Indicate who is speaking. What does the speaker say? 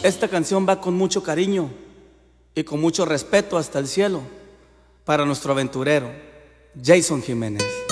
Speaker 1: Esta canción va con mucho cariño y con mucho respeto hasta el cielo para nuestro aventurero, Jason Jiménez.